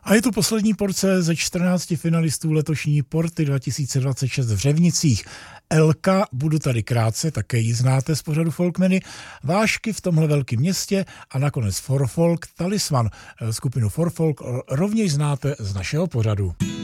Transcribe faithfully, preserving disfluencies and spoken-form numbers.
A je tu poslední porce ze čtrnácti finalistů letošní Porty dva tisíce dvacet šest v Řevnicích. Elka, budu tady krátce, také ji znáte z pořadu Folkmeny, Vášky v tomhle velkém městě a nakonec For Folk Talisman. Skupinu For Folk rovněž znáte z našeho pořadu.